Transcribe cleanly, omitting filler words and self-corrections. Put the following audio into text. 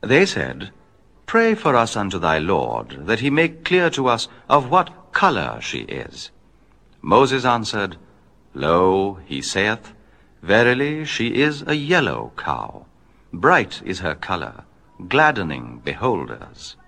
They said, Pray for us unto thy Lord, that he make clear to us of what color she is. Moses answered, Lo, he saith, Verily she is a yellow cow. Bright is her color, gladdening beholders.